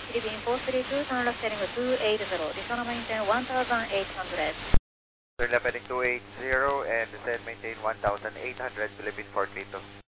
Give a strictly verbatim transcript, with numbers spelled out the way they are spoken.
Philippine four three two, turn left heading two eighty, descend and maintain one thousand eight hundred. Turn left heading two eighty and descend maintain one thousand eight hundred, Philippine four three two.